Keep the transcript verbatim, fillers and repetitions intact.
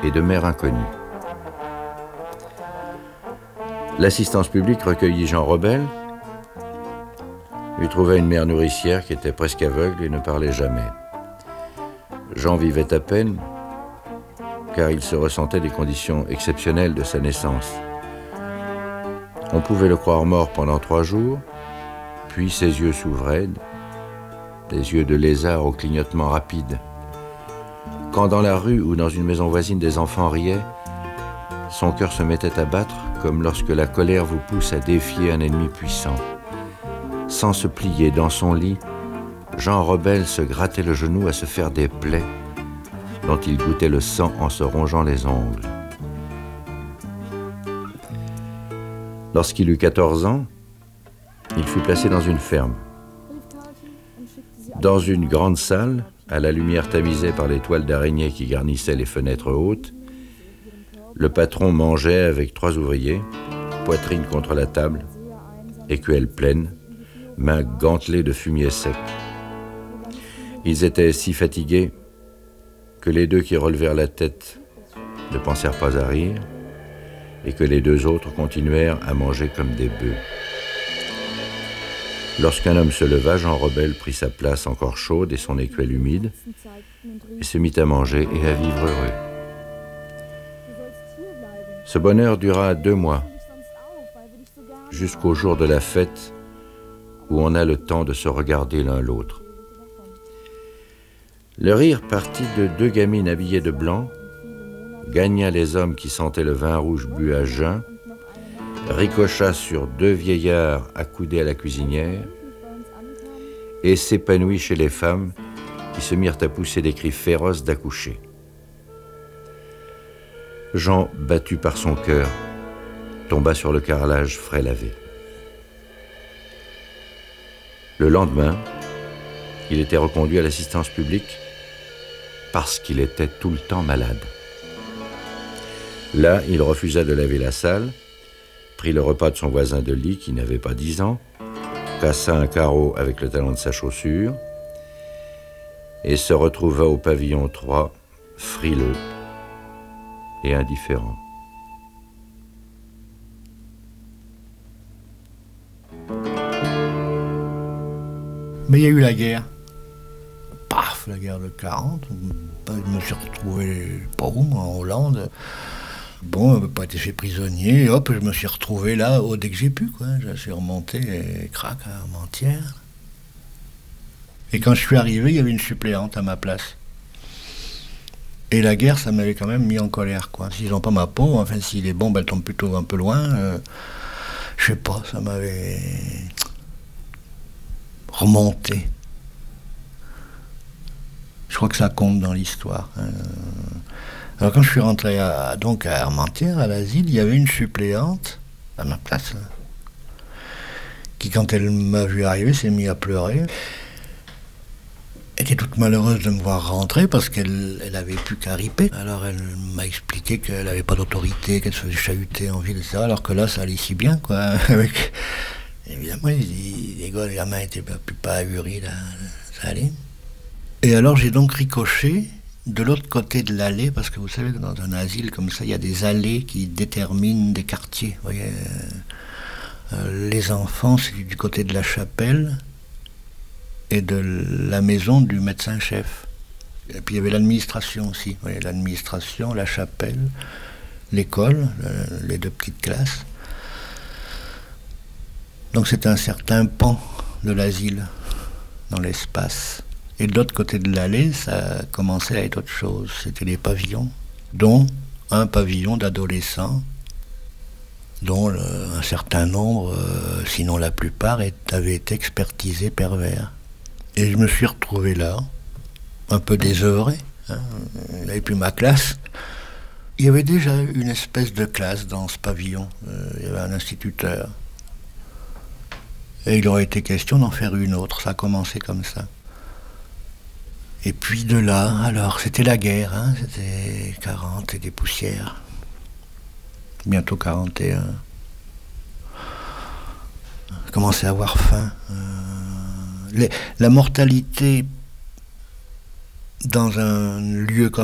et de mère inconnue. L'assistance publique recueillit Jean Rebel, lui trouva une mère nourricière qui était presque aveugle et ne parlait jamais. Jean vivait à peine, car il se ressentait des conditions exceptionnelles de sa naissance. On pouvait le croire mort pendant trois jours, puis ses yeux s'ouvraient, des yeux de lézard au clignotement rapide. Quand dans la rue ou dans une maison voisine des enfants riaient, son cœur se mettait à battre comme lorsque la colère vous pousse à défier un ennemi puissant. Sans se plier dans son lit, Jean Rebel se grattait le genou à se faire des plaies dont il goûtait le sang en se rongeant les ongles. Lorsqu'il eut quatorze ans, il fut placé dans une ferme. Dans une grande salle, à la lumière tamisée par les toiles d'araignée qui garnissaient les fenêtres hautes, le patron mangeait avec trois ouvriers, poitrine contre la table, écuelle pleine, mains gantelées de fumier sec. Ils étaient si fatigués que les deux qui relevèrent la tête ne pensèrent pas à rire et que les deux autres continuèrent à manger comme des bœufs. Lorsqu'un homme se leva, Jean Rebel prit sa place encore chaude et son écuelle humide et se mit à manger et à vivre heureux. Ce bonheur dura deux mois, jusqu'au jour de la fête où on a le temps de se regarder l'un l'autre. Le rire partit de deux gamines habillées de blanc, gagna les hommes qui sentaient le vin rouge bu à jeun, ricocha sur deux vieillards accoudés à la cuisinière et s'épanouit chez les femmes qui se mirent à pousser des cris féroces d'accoucher. Jean, battu par son cœur, tomba sur le carrelage frais lavé. Le lendemain, il était reconduit à l'assistance publique parce qu'il était tout le temps malade. Là, il refusa de laver la salle, prit le repas de son voisin de lit qui n'avait pas dix ans, cassa un carreau avec le talon de sa chaussure et se retrouva au pavillon trois, frileux et indifférent. Mais il y a eu la guerre. Paf, la guerre de quarante. Je me suis retrouvé, pas où, en Hollande. Bon, je n'avais pas été fait prisonnier. Hop, je me suis retrouvé là, oh, dès que j'ai pu, quoi. Je suis remonté, et crac, à Armentières. Et quand je suis arrivé, il y avait une suppléante à ma place. Et la guerre, ça m'avait quand même mis en colère, quoi. S'ils n'ont pas ma peau, enfin, si les bombes, elles tombent plutôt un peu loin, euh, je sais pas, ça m'avait remonté. Je crois que ça compte dans l'histoire. Hein. Alors quand je suis rentré à, donc à Armentières, à l'asile, il y avait une suppléante à ma place, là, qui quand elle m'a vu arriver, s'est mise à pleurer. Elle était toute malheureuse de me voir rentrer parce qu'elle elle avait plus qu'à riper. Alors elle m'a expliqué qu'elle n'avait pas d'autorité, qu'elle se faisait chahuter en ville, et cetera. Alors que là, ça allait si bien, quoi. Avec... Évidemment, les, les gars, les gamins n'étaient plus pas ahuris, là, ça allait. Et alors j'ai donc ricoché de l'autre côté de l'allée, parce que vous savez que dans un asile comme ça, il y a des allées qui déterminent des quartiers. Vous voyez, euh, les enfants, c'est du côté de la chapelle et de la maison du médecin-chef. Et puis il y avait l'administration aussi. Vous voyez, l'administration, la chapelle, l'école, le, les deux petites classes. Donc c'était un certain pan de l'asile dans l'espace. Et de l'autre côté de l'allée, ça commençait à être autre chose. C'était les pavillons, dont un pavillon d'adolescents, dont le, un certain nombre, euh, sinon la plupart, est, avaient été expertisés pervers. Et je me suis retrouvé là, un peu désœuvré. Hein. Et puis ma classe, il y avait déjà une espèce de classe dans ce pavillon. Euh, il y avait un instituteur. Et il aurait été question d'en faire une autre. Ça a commencé comme ça. Et puis de là, alors, c'était la guerre, hein, c'était quarante et des poussières. Bientôt quarante et un. Je commençais à avoir faim. Euh, les, la mortalité dans un lieu comme